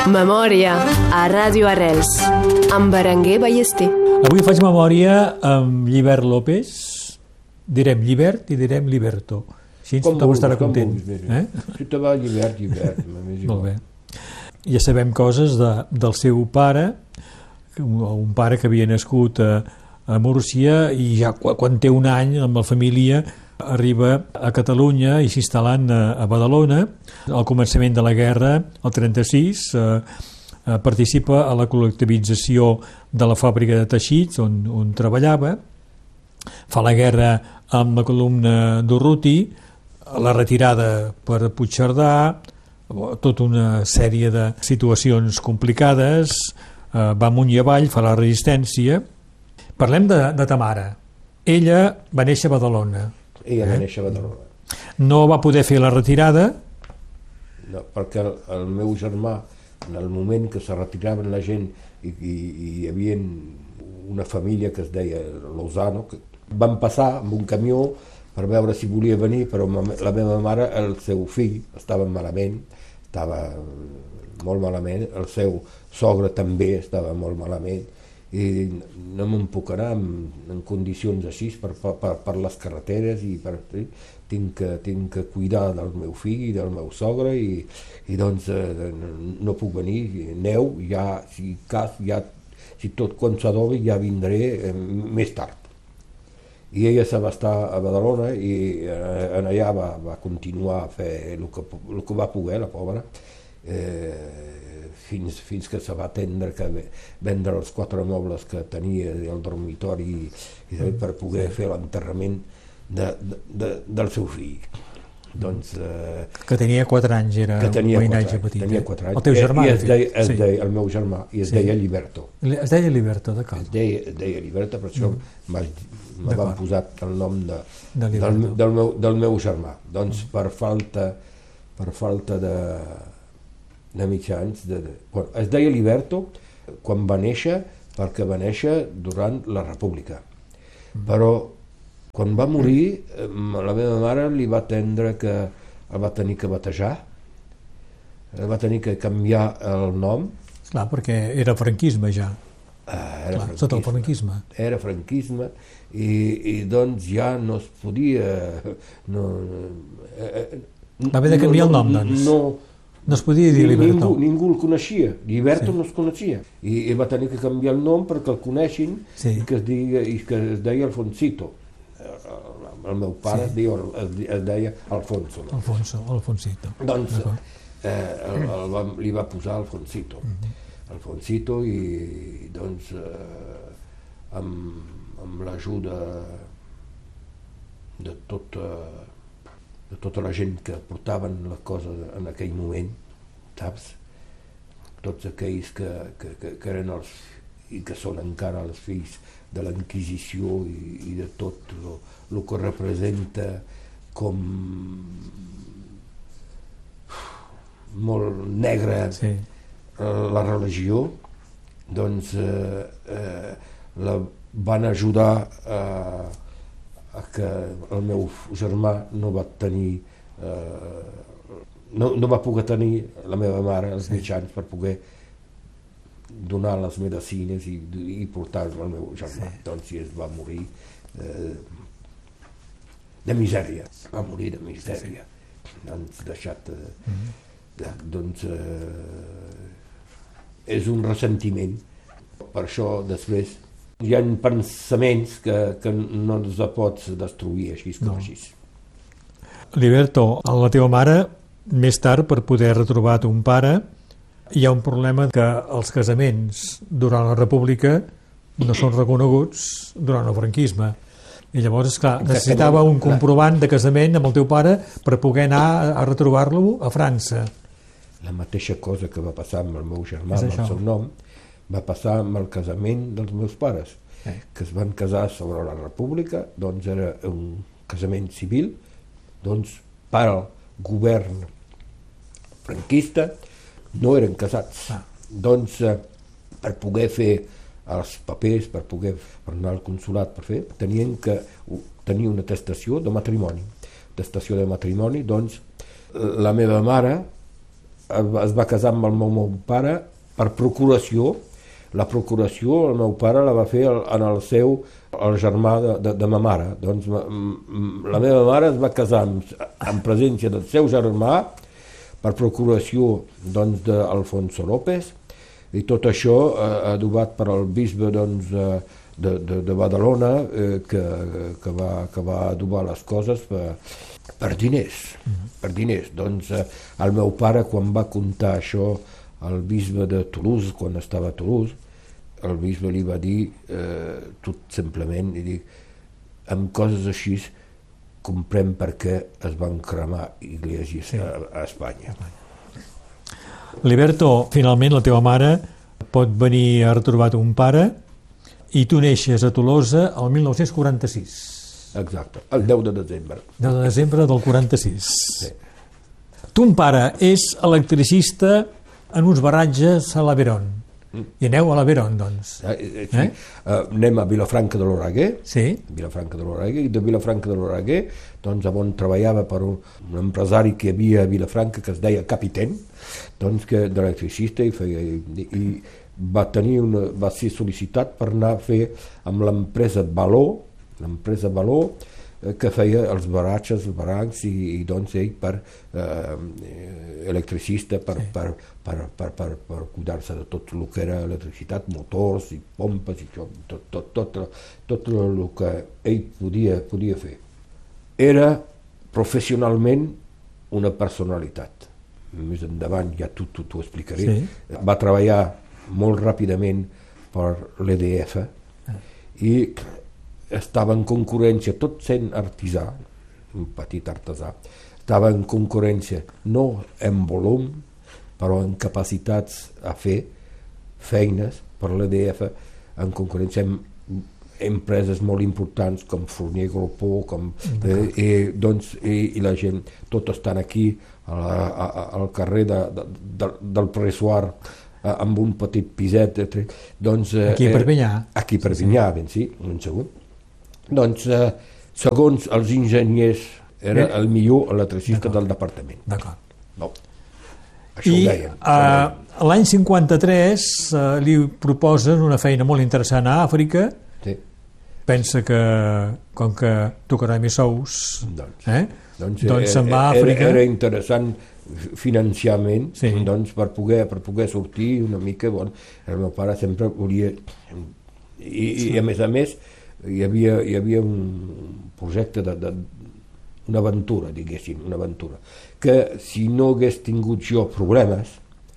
Memòria a Ràdio Arrels amb Berenguer Ballester. Avui faig memòria amb Llibert López. Direm Llibert i direm Liberto. Així tothom estarà content. Si te va Llibert. Molt bé. Ja sabem coses del seu pare, un pare que havia nascut a Múrcia i ja quan té un any amb la família arriba a Catalunya i s'instal·lant a Badalona. Al començament de la guerra, el 36, participa a la col·lectivització de la fàbrica de teixits on treballava. Fa la guerra amb la columna d'Urruti, la retirada per Puigcerdà, tota una sèrie de situacions complicades, va amunt i avall, fa la resistència. Parlem de ta mare. Ella va néixer a Badalona. Ella va néixer a Badalona. No va poder fer la retirada? No, perquè el meu germà, en el moment que se retiraven la gent i hi havia una família que es deia Lozano, que van passar amb un camió per veure si volia venir, però la meva mare, el seu fill, estava malament, estava molt malament, el seu sogre també estava molt malament, i no me'n puc anar en condicions així per les carreteres i tinc que cuidar del meu fill i del meu sogre i doncs no puc venir. Neu, ja, si tot quan s'adobi ja vindré més tard. I ella se va estar a Badalona i en allà va continuar a fer el que va poder, la pobra, fins que se va atendre que vendre els 4 mobles que tenia del dormitori per poder fer l'enterrament del seu fill. Doncs, que tenia 4 anys, era un veïnatge petit. Tenia 4 anys. El teu germà? El meu germà, i es deia Liberto. Es deia Liberto, d'acord. Es deia Liberto, per això me van posar el nom del meu germà. Doncs per falta de mitjans. Es deia Liberto quan va néixer, perquè va néixer durant la República. Però quan va morir, la meva mare li va atendre que el va tenir que batejar, va tenir que canviar el nom. Clar, perquè era franquisme ja. Sota el franquisme. Era franquisme i doncs ja no es podia... Va haver de canviar el nom, doncs. No es podia dir Liberto. Ningú el coneixia. Liberto no es coneixia. I va tenir que canviar el nom perquè el coneixin i que es deia Alfonsito. El meu pare es deia Alfonso. Alfonsito. Doncs li va posar Alfonsito. Alfonsito i doncs amb l'ajuda de tota la gent que portaven les coses en aquell moment, saps? Tots aquells que eren i que són encara els fills de la Inquisició i de tot el que representa com molt negra la religió, doncs la van ajudar a que el meu germà no va tenir no va poder tenir la meva mare els mitjans per poder donar les medicines i portar-lo al meu germà. Doncs es va morir de misèria. Va morir de misèria. Doncs deixat... Doncs és un ressentiment. Per això després hi ha pensaments que no els pots destruir així com així. Liberto, la teva mare, més tard, per poder retrobar ton pare, hi ha un problema que els casaments durant la República no són reconeguts durant el franquisme. I llavors, esclar, necessitava un comprovant de casament amb el teu pare per poder anar a retrobar-lo a França. La mateixa cosa que va passar amb el meu germà, amb el seu nom, va passar amb el casament dels meus pares, que es van casar sobre la República, doncs era un casament civil, doncs per al govern franquista no eren casats. Doncs per poder fer els papers, per anar al consolat, tenien que tenir una attestació de matrimoni. Attestació de matrimoni, doncs la meva mare es va casar amb el meu pare per procuració. La procuració el meu pare la va fer el germà de ma mare. Doncs la meva mare es va casar en presència del seu germà per procuració doncs, d'Alfonso López, i tot això adobat per el bisbe doncs, de Badalona, que va adobar les coses per diners. Per diners. Doncs el meu pare, quan va contar això al bisbe de Toulouse, quan estava a Toulouse, el bisbe li va dir tot simplement, i dic, amb coses així comprem per què es van cremar iglesias a Espanya. Liberto, finalment la teva mare pot venir a retrobar ton pare i tu neixes a Tolosa el 1946. Exacte, el 10 de desembre. 10 de desembre del 46. Sí. Ton pare és electricista en uns barratges a l'Aveyron. I aneu a l'Aveyron, doncs. Sí. Anem a Vilafranca de l'Oraguer. Sí. Vilafranca de l'Oraguer, i de Vilafranca de l'Oraguer, doncs, on treballava per un empresari que hi havia a Vilafranca que es deia Capitén, doncs, d'electricista, i va ser sol·licitat per anar a fer amb l'empresa Valor, que feia els baratges, els barrancs, i doncs ell per electricista per cuidar-se de tot el que era electricitat, motors i pompes i tot el que ell podia fer. Era professionalment una personalitat. Més endavant ja t'ho explicaré. Sí. Va treballar molt ràpidament per l'EDF i estava en concurrència, tot sent artesà, un petit artesà, estava en concurrència no en volum, però en capacitats a fer feines per l'EDF, en concurrència amb empreses molt importants com Fournier Grupo, i la gent, tot estan aquí al carrer del Pressoir, amb un petit piset, doncs... Aquí a Perpinyà. Aquí a Perpinyà, ben sí, un segon. Doncs, segons els enginyers, era el millor electricista del departament. D'acord. No. Això ho deien. L'any 53 li proposen una feina molt interessant a Àfrica. Sí. Pensa que, com que tocarà més sous, doncs se'n va a Àfrica. Era interessant financiament, sí. Doncs, per poder sortir una mica. Bon, el meu pare sempre volia... I a més, hi havia un projecte una aventura, diguéssim, una aventura, que si no hagués tingut jo problemes,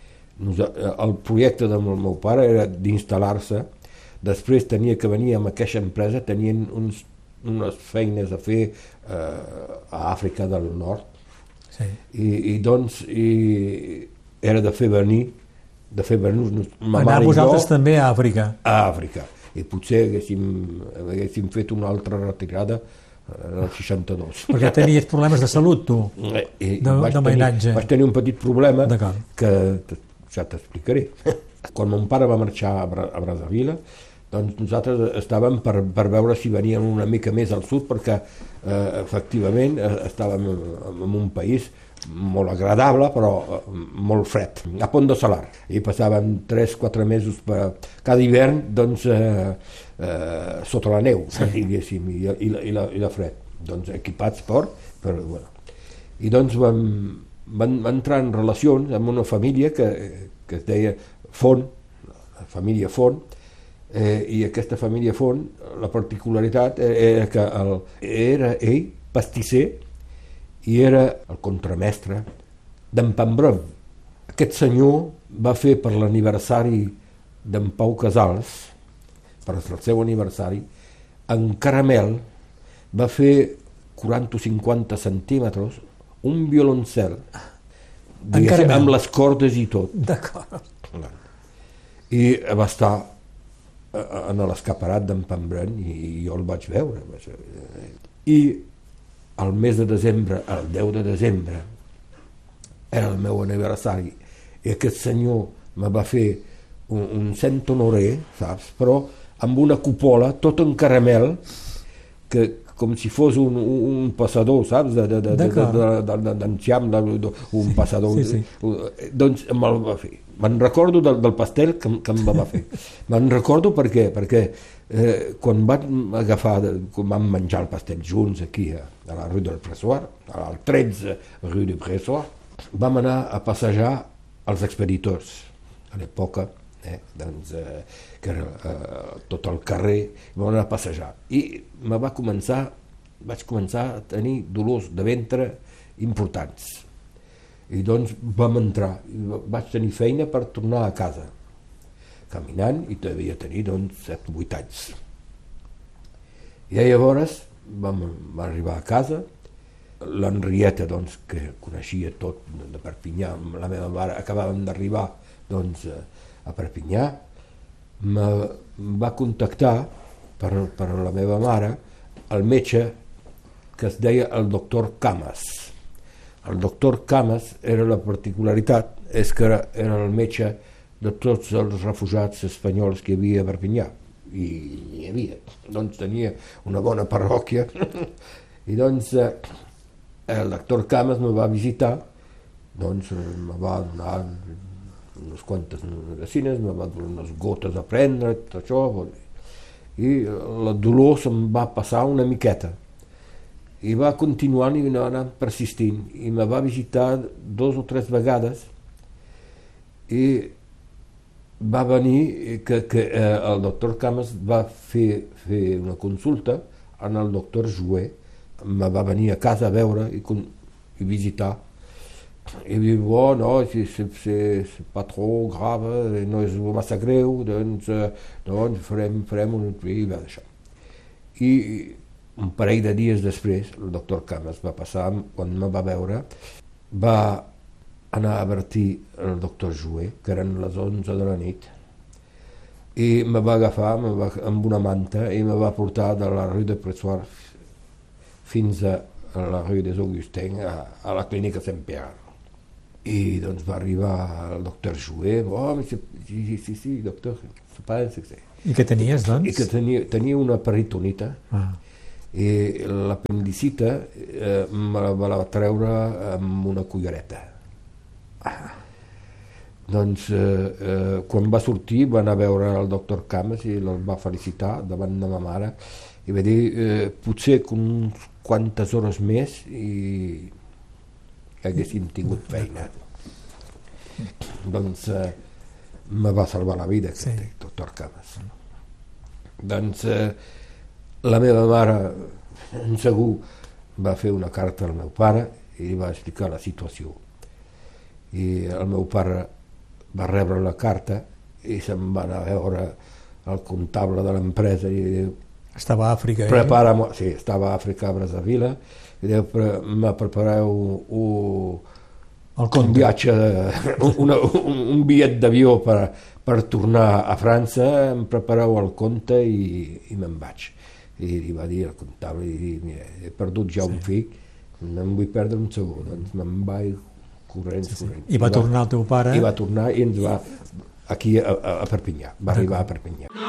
el projecte del meu pare era d'instal·lar-se, després tenia que venir amb aquesta empresa, tenien unes feines a fer a Àfrica del Nord, sí. I doncs era de fer venir anar vosaltres també a Àfrica. A Àfrica. I potser haguéssim fet una altra retirada en el 62. Perquè tenies problemes de salut, tu, de mainatge. Vaig tenir un petit problema que ja t'explicaré. Quan mon pare va marxar a Brazzaville, doncs nosaltres estàvem per veure si venien una mica més al sud, perquè efectivament estàvem en un país molt agradable, però molt fred, a Pont de Salar. I passàvem 3-4 mesos cada hivern, doncs, sota la neu, diguéssim, i la fred. Doncs equipats bueno. I doncs van entrar en relacions amb una família que es deia Font, la família Font, i aquesta família Font, la particularitat era que era ell pastisser i era el contramestre d'en Pambrón. Aquest senyor va fer per l'aniversari d'en Pau Casals, per el seu aniversari, en caramel va fer 40 o 50 centímetres, un violoncel, amb les cordes i tot. D'acord. I va estar en l'escaparat d'en Pambrón i jo el vaig veure. I el mes de desembre, el 10 de desembre, era el meu aniversari, i aquest senyor me va fer un cent honoré, saps? Però amb una cupola, tot en caramel, que com si fos un passador, saps? D'enciam, un passador. Sí. Doncs me'l va fer. Me'n recordo del pastel que em va fer. Me'n recordo perquè quan vam menjar el pastel junts aquí a la rue del Pressoir, al 13 rue du Pressoir, vam anar a passejar els expeditors a l'època, que era tot el carrer, vam anar a passejar i vaig començar a tenir dolors de ventre importants i doncs vam entrar i vaig tenir feina per tornar a casa caminant i devia tenir doncs 7-8 anys i llavors vam arribar a casa. L'Henrieta, doncs, que coneixia tot de Perpinyà, la meva mare, acabàvem d'arribar doncs, a Perpinyà, va contactar per la meva mare el metge que es deia el doctor Camas. El doctor Camas era la particularitat, és que era el metge de tots els refugiats espanyols que hi havia a Perpinyà. I hi havia, doncs tenia una bona parròquia i doncs el doctor Camas me va visitar, doncs me va donar unes quantes medicines, me va donar unes gotes a prendre, tot això, i el dolor se'm va passar una miqueta. I va continuar i va anar persistint, i me va visitar 2 o 3 vegades, i va venir que el doctor Camas va fer una consulta en el doctor Jouet, me va venir a casa a veure i visitar i diu, no, c'est pas trop grave, no és massa greu, doncs farem un i va deixar. I un parell de dies després el doctor Camas va passar, quan me va veure va anar a advertir el doctor Jouet, que eren les 11 de la nit, i me va agafar amb una manta i me va portar de la rue de Pressoir fins a la rue des Augustins, a la clínica Saint-Pierre. I doncs va arribar el doctor Jouet, sí, doctor, I què tenies, doncs? I que tenia una peritonita, i l'apendicita me la va treure amb una cullereta. Doncs quan va sortir va anar a veure el doctor Camas i el va felicitar davant de ma mare i va dir potser unes quantes hores més i haguéssim tingut feina. Doncs me va salvar la vida aquest doctor Camas. Doncs la meva mare segur va fer una carta al meu pare i li va explicar la situació. I el meu pare va rebre la carta i se'n va anar a veure el comptable de l'empresa i diu, estava a Àfrica, sí, estava a Àfrica, a Brazzaville, i diu, me prepareu un viatge, un bitllet d'avió per tornar a França, em prepareu el compte i me'n vaig. I li va dir al comptable, mira, he perdut ja un fill, no em vull perdre un segon, doncs me'n vaig corrents. I va tornar el teu pare? I va tornar i ens va aquí a Perpinyà, va arribar a Perpinyà.